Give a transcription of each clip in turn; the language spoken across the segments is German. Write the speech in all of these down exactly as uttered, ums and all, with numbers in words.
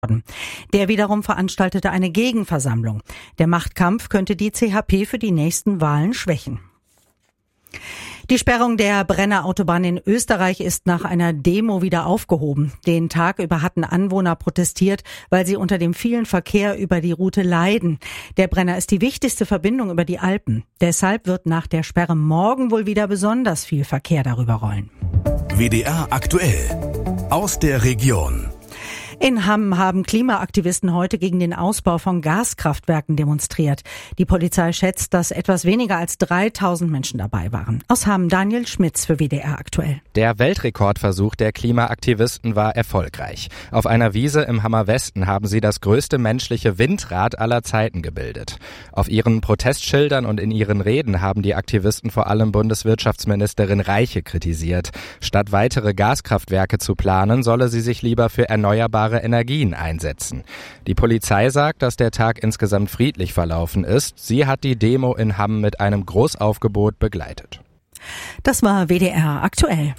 Der wiederum veranstaltete eine Gegenversammlung. Der Machtkampf könnte die C H P für die nächsten Wahlen schwächen. Die Sperrung der Brenner Autobahn in Österreich ist nach einer Demo wieder aufgehoben. Den Tag über hatten Anwohner protestiert, weil sie unter dem vielen Verkehr über die Route leiden. Der Brenner ist die wichtigste Verbindung über die Alpen. Deshalb wird nach der Sperre morgen wohl wieder besonders viel Verkehr darüber rollen. W D R aktuell aus der Region. In Hamm haben Klimaaktivisten heute gegen den Ausbau von Gaskraftwerken demonstriert. Die Polizei schätzt, dass etwas weniger als dreitausend Menschen dabei waren. Aus Hamm Daniel Schmitz für W D R aktuell. Der Weltrekordversuch der Klimaaktivisten war erfolgreich. Auf einer Wiese im Hammer Westen haben sie das größte menschliche Windrad aller Zeiten gebildet. Auf ihren Protestschildern und in ihren Reden haben die Aktivisten vor allem Bundeswirtschaftsministerin Reiche kritisiert. Statt weitere Gaskraftwerke zu planen, solle sie sich lieber für erneuerbare Energien einsetzen. Die Polizei sagt, dass der Tag insgesamt friedlich verlaufen ist. Sie hat die Demo in Hamm mit einem Großaufgebot begleitet. Das war W D R aktuell.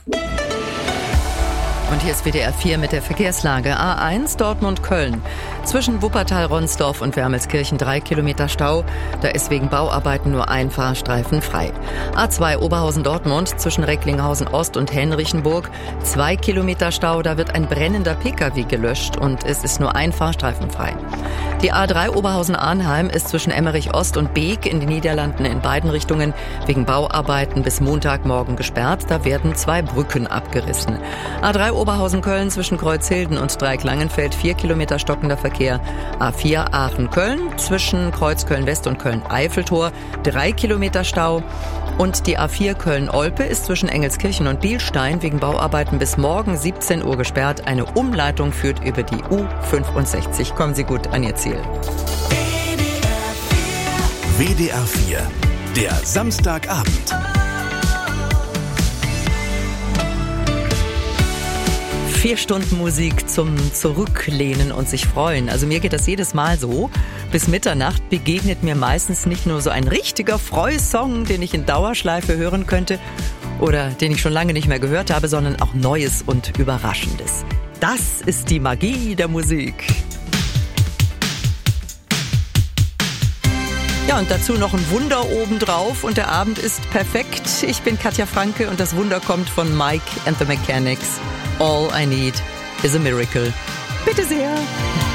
Und hier ist W D R vier mit der Verkehrslage. A eins Dortmund-Köln. Zwischen Wuppertal, Ronsdorf und Wermelskirchen drei Kilometer Stau. Da ist wegen Bauarbeiten nur ein Fahrstreifen frei. A zwei Oberhausen-Dortmund zwischen Recklinghausen-Ost und Henrichenburg. Zwei Kilometer Stau. Da wird ein brennender Pkw gelöscht und es ist nur ein Fahrstreifen frei. Die A drei Oberhausen-Arnheim ist zwischen Emmerich-Ost und Beek in den Niederlanden in beiden Richtungen wegen Bauarbeiten bis Montagmorgen gesperrt. Da werden zwei Brücken abgerissen. A drei Oberhausen-Köln zwischen Kreuzhilden und Dreieck-Langenfeld, vier Kilometer stockender Verkehr. A vier Aachen-Köln zwischen Kreuzköln-West und Köln-Eiffeltor, drei Kilometer Stau. Und die A vier Köln-Olpe ist zwischen Engelskirchen und Bielstein wegen Bauarbeiten bis morgen siebzehn Uhr gesperrt. Eine Umleitung führt über die U fünfundsechzig. Kommen Sie gut an Ihr Ziel. W D R vier, der Samstagabend. Vier Stunden Musik zum Zurücklehnen und sich freuen. Also mir geht das jedes Mal so. Bis Mitternacht begegnet mir meistens nicht nur so ein richtiger Freusong, den ich in Dauerschleife hören könnte oder den ich schon lange nicht mehr gehört habe, sondern auch Neues und Überraschendes. Das ist die Magie der Musik. Ja, und dazu noch ein Wunder obendrauf und der Abend ist perfekt. Ich bin Katja Franke und das Wunder kommt von Mike and the Mechanics. All I need is a miracle. Bitte sehr.